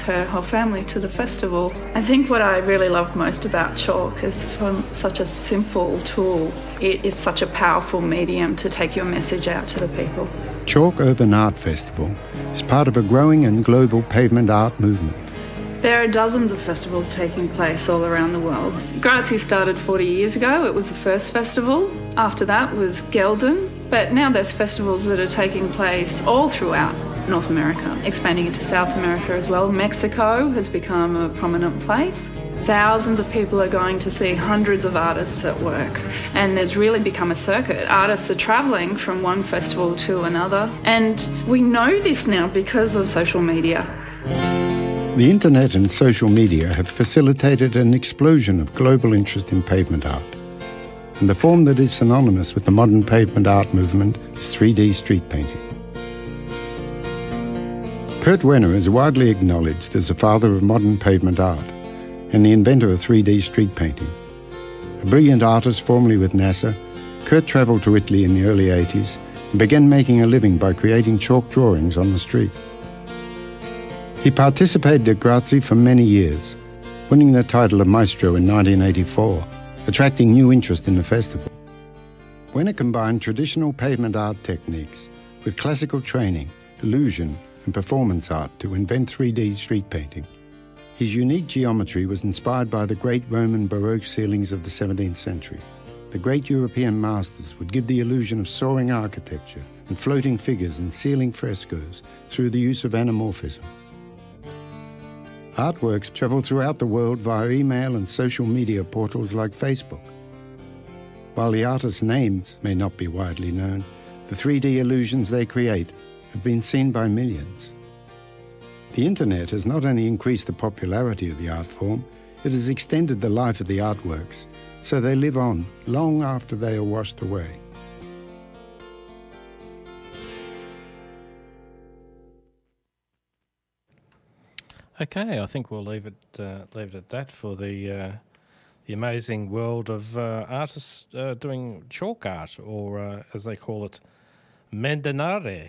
her whole family to the festival. I think what I really loved most about chalk is from such a simple tool, it is such a powerful medium to take your message out to the people. Chalk Urban Art Festival is part of a growing and global pavement art movement. There are dozens of festivals taking place all around the world. Grazie started 40 years ago. It was the first festival. After that was Geldon. But now there's festivals that are taking place all throughout North America, expanding into South America as well. Mexico has become a prominent place. Thousands of people are going to see hundreds of artists at work. And there's really become a circuit. Artists are travelling from one festival to another. And we know this now because of social media. The internet and social media have facilitated an explosion of global interest in pavement art. And the form that is synonymous with the modern pavement art movement is 3D street painting. Kurt Wenner is widely acknowledged as the father of modern pavement art and the inventor of 3D street painting. A brilliant artist formerly with NASA, Kurt travelled to Italy in the early 80s and began making a living by creating chalk drawings on the street. He participated at Grazie for many years, winning the title of Maestro in 1984, attracting new interest in the festival. Wenner combined traditional pavement art techniques with classical training, illusion and performance art to invent 3D street painting. His unique geometry was inspired by the great Roman Baroque ceilings of the 17th century. The great European masters would give the illusion of soaring architecture and floating figures and ceiling frescoes through the use of anamorphism. Artworks travel throughout the world via email and social media portals like Facebook. While the artists' names may not be widely known, the 3D illusions they create have been seen by millions. The internet has not only increased the popularity of the art form, it has extended the life of the artworks, so they live on long after they are washed away. Okay, I think we'll leave it at that for the amazing world of artists doing chalk art, or as they call it, Mandanare.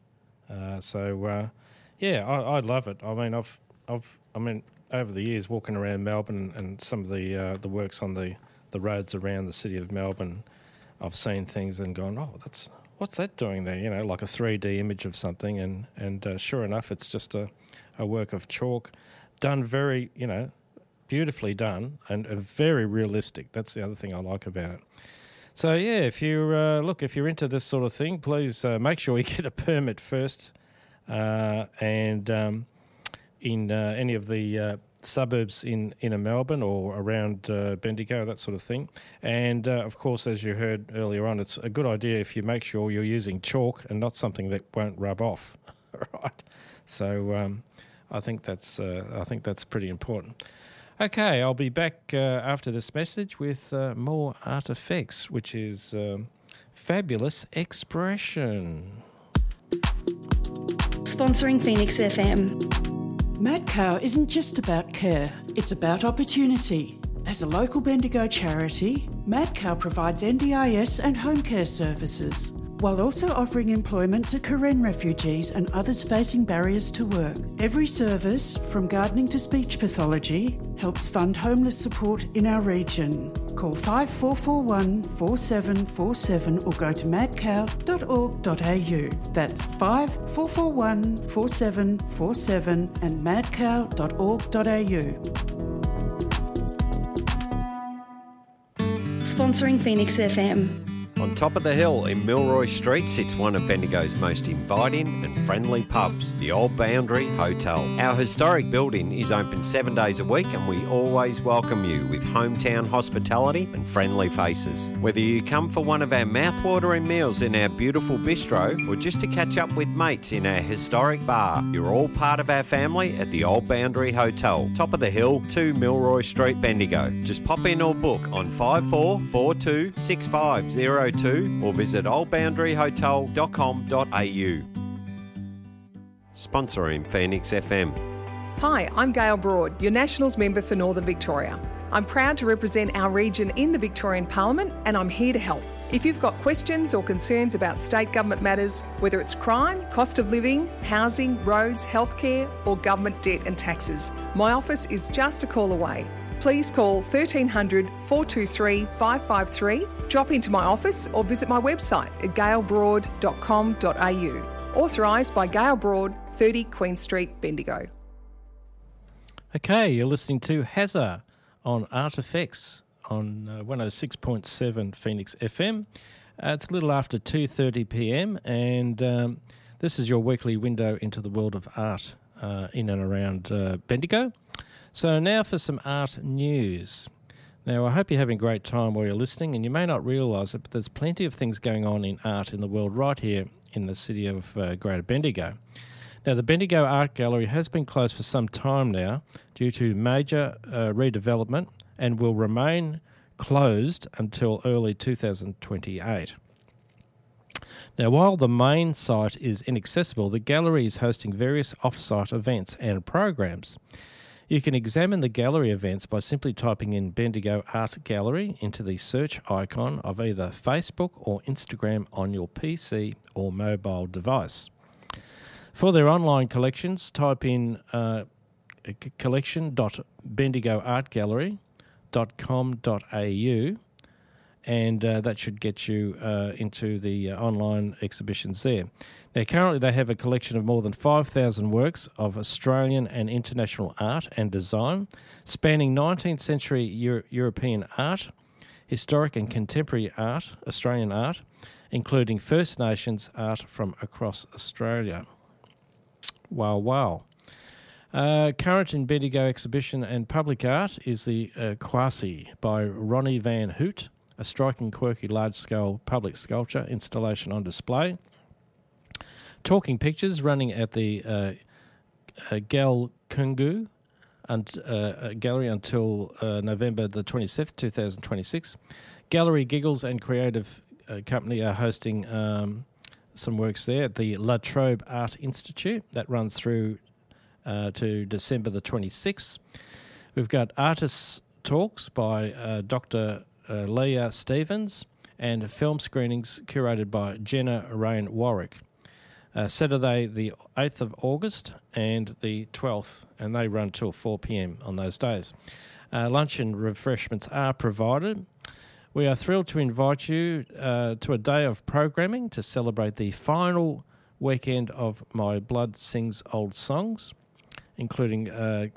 I love it. I mean, over the years walking around Melbourne and some of the works on the roads around the city of Melbourne, I've seen things and gone, oh, what's that doing there? You know, like a 3D image of something, and sure enough, it's just a work of chalk, done very, beautifully done and very realistic. That's the other thing I like about it. So yeah, if you're into this sort of thing, please make sure you get a permit first, and in any of the suburbs in Melbourne or around Bendigo, that sort of thing. And of course, as you heard earlier on, it's a good idea if you make sure you're using chalk and not something that won't rub off, right? So I think that's pretty important. Okay, I'll be back after this message with more Artifacts, which is fabulous expression. Sponsoring Phoenix FM. Madcow isn't just about care, it's about opportunity. As a local Bendigo charity, Madcow provides NDIS and home care services, while also offering employment to Karen refugees and others facing barriers to work. Every service, from gardening to speech pathology, helps fund homeless support in our region. Call 5441 4747 or go to madcow.org.au. That's 5441 4747 and madcow.org.au. Sponsoring Phoenix FM. On top of the hill in Milroy Street sits one of Bendigo's most inviting and friendly pubs, the Old Boundary Hotel. Our historic building is open 7 days a week and we always welcome you with hometown hospitality and friendly faces. Whether you come for one of our mouthwatering meals in our beautiful bistro or just to catch up with mates in our historic bar, you're all part of our family at the Old Boundary Hotel, top of the hill, 2 Milroy Street, Bendigo. Just pop in or book on 5442 6502 or visit oldboundaryhotel.com.au. Sponsoring Phoenix FM. Hi, I'm Gail Broad, your Nationals member for Northern Victoria. I'm proud to represent our region in the Victorian Parliament, and I'm here to help. If you've got questions or concerns about state government matters, whether it's crime, cost of living, housing, roads, healthcare, or government debt and taxes, my office is just a call away. Please call 1300 423 553, drop into my office or visit my website at galebroad.com.au. Authorised by Gale Broad, 30 Queen Street, Bendigo. Okay, you're listening to Hazza on Artifacts on 106.7 Phoenix FM. It's a little after 2:30 p.m. and this is your weekly window into the world of art in and around Bendigo. So now for some art news. Now, I hope you're having a great time while you're listening, and you may not realise it, but there's plenty of things going on in art in the world right here in the city of Greater Bendigo. Now, the Bendigo Art Gallery has been closed for some time now due to major redevelopment and will remain closed until early 2028. Now, while the main site is inaccessible, the gallery is hosting various off-site events and programs. You can examine the gallery events by simply typing in Bendigo Art Gallery into the search icon of either Facebook or Instagram on your PC or mobile device. For their online collections, type in collection.bendigoartgallery.com.au and that should get you into the online exhibitions there. Now, currently they have a collection of more than 5,000 works of Australian and international art and design, spanning 19th century European art, historic and contemporary art, Australian art, including First Nations art from across Australia. Wow. Current in Bendigo exhibition and public art is the Quasi by Ronnie Van Hoot, a striking, quirky, large-scale public sculpture installation on display. Talking pictures running at the Gal Kungu Gallery until November the 27th, 2026. Gallery Giggles and Creative Company are hosting some works there at the La Trobe Art Institute. That runs through to December the 26th. We've got Artists Talks by Dr. Leah Stevens and film screenings curated by Jenna Rain Warwick. Saturday the 8th of August and the 12th, and they run till 4 p.m. on those days. Lunch and refreshments are provided. We are thrilled to invite you to a day of programming to celebrate the final weekend of My Blood Sings Old Songs, including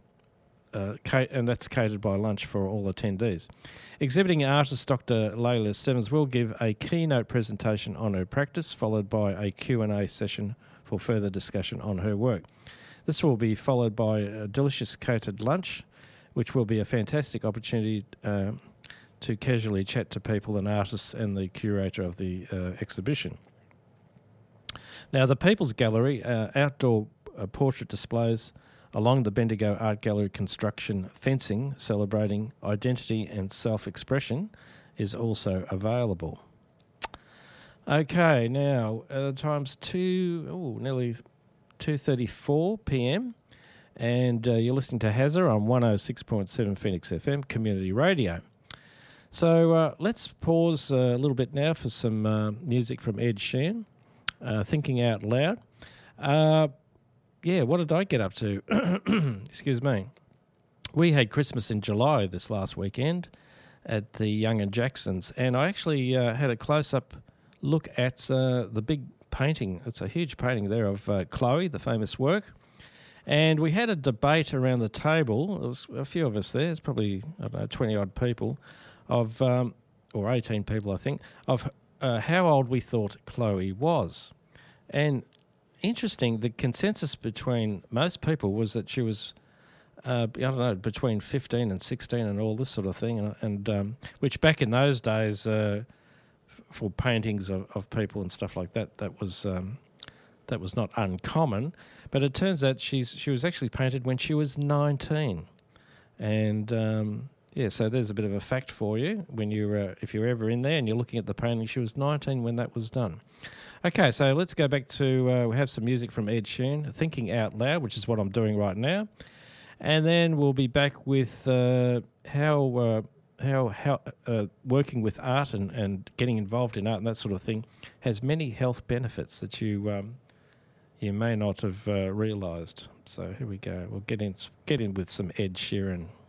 and that's catered by lunch for all attendees. Exhibiting artist Dr. Leila Stevens will give a keynote presentation on her practice, followed by a Q&A session for further discussion on her work. This will be followed by a delicious catered lunch, which will be a fantastic opportunity to casually chat to people and artists and the curator of the exhibition. Now, the People's Gallery outdoor portrait displays along the Bendigo Art Gallery construction fencing celebrating identity and self-expression is also available. Okay, now the time's nearly 2:34 p.m. and you're listening to Hazza on 106.7 Phoenix FM Community Radio. So let's pause a little bit now for some music from Ed Sheeran, Thinking Out Loud. What did I get up to? Excuse me. We had Christmas in July this last weekend at the Young and Jacksons, and I actually had a close-up look at the big painting. It's a huge painting there of Chloe, the famous work. And we had a debate around the table. There was a few of us there. It's probably, 20-odd people, or 18 people, I think, of how old we thought Chloe was. And interesting, the consensus between most people was that she was, between 15 and 16 and all this sort of thing, and which back in those days, for paintings of people and stuff like that, that was not uncommon. But it turns out she was actually painted when she was 19, and so there's a bit of a fact for you when if you're ever in there and you're looking at the painting. She was 19 when that was done. Okay, so let's go back to we have some music from Ed Sheeran, Thinking Out Loud, which is what I'm doing right now. And then we'll be back with how working with art and getting involved in art and that sort of thing has many health benefits that you may not have realised. So here we go. We'll get in with some Ed Sheeran.